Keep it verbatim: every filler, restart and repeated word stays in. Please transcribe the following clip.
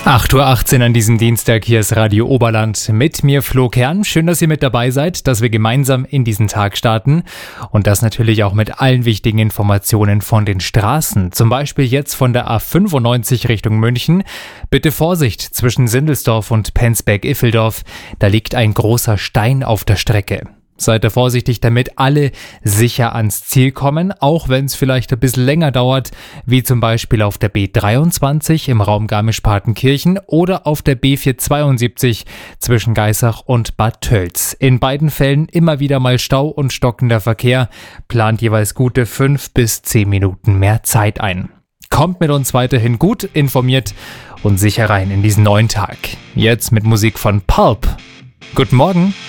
acht Uhr achtzehn an diesem Dienstag, hier ist Radio Oberland mit mir Flo Kern. Schön, dass ihr mit dabei seid, dass wir gemeinsam in diesen Tag starten und das natürlich auch mit allen wichtigen Informationen von den Straßen. Zum Beispiel jetzt von der A fünfundneunzig Richtung München. Bitte Vorsicht zwischen Sindelsdorf und Penzberg-Iffeldorf, da liegt ein großer Stein auf der Strecke. Seid ihr vorsichtig, damit alle sicher ans Ziel kommen, auch wenn es vielleicht ein bisschen länger dauert, wie zum Beispiel auf der B dreiundzwanzig im Raum Garmisch-Partenkirchen oder auf der B vierhundertzweiundsiebzig zwischen Geisach und Bad Tölz. In beiden Fällen immer wieder mal Stau und stockender Verkehr, plant jeweils gute fünf bis zehn Minuten mehr Zeit ein. Kommt mit uns weiterhin gut informiert und sicher rein in diesen neuen Tag. Jetzt mit Musik von Pulp. Guten Morgen.